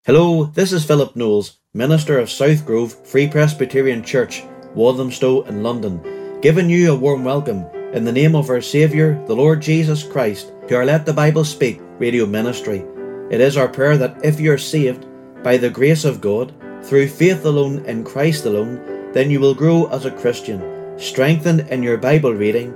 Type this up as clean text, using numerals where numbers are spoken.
Hello, this is Philip Knowles, Minister of South Grove Free Presbyterian Church, Walthamstow in London, giving you a warm welcome in the name of our Saviour, the Lord Jesus Christ, to our Let the Bible Speak radio ministry. It is our prayer that if you are saved by the grace of God, through faith alone in Christ alone, then you will grow as a Christian, strengthened in your Bible reading,